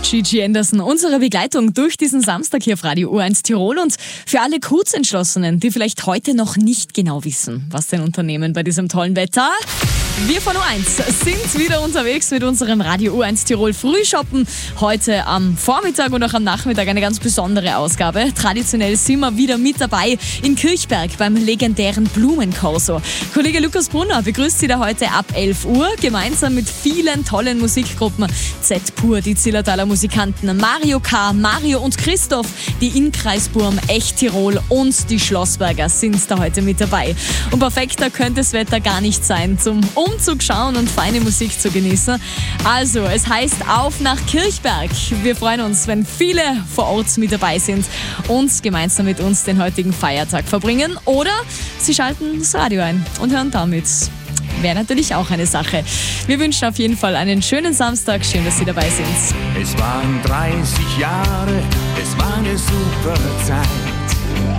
Gigi Anderson, unsere Begleitung durch diesen Samstag hier auf Radio U1 Tirol. Und für alle Kurzentschlossenen, die vielleicht heute noch nicht genau wissen, was denn unternehmen bei diesem tollen Wetter. Wir von U1 sind wieder unterwegs mit unserem Radio U1 Tirol Frühshoppen. Heute am Vormittag und auch am Nachmittag eine ganz besondere Ausgabe. Traditionell sind wir wieder mit dabei in Kirchberg beim legendären Blumenkorso. Kollege Lukas Brunner begrüßt Sie da heute ab 11 Uhr, gemeinsam mit vielen tollen Musikgruppen. Z-Pur, die Zillertaler Musikanten, Mario K., Mario und Christoph, die Inkreisburm, Echt Tirol und die Schlossberger sind da heute mit dabei. Und perfekter könnte das Wetter gar nicht sein zum Umzug schauen und feine Musik zu genießen. Also, es heißt auf nach Kirchberg. Wir freuen uns, wenn viele vor Ort mit dabei sind und gemeinsam mit uns den heutigen Feiertag verbringen. Oder Sie schalten das Radio ein und hören damit. Wäre natürlich auch eine Sache. Wir wünschen auf jeden Fall einen schönen Samstag. Schön, dass Sie dabei sind. Es waren 30 Jahre, es war eine super Zeit.